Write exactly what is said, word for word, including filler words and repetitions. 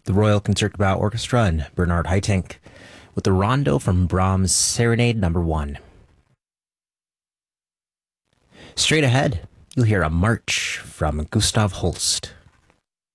the Royal Concertgebouw Orchestra and Bernard Haitink with the Rondo from Brahms' Serenade Number One. Straight ahead, you'll hear a march from Gustav Holst.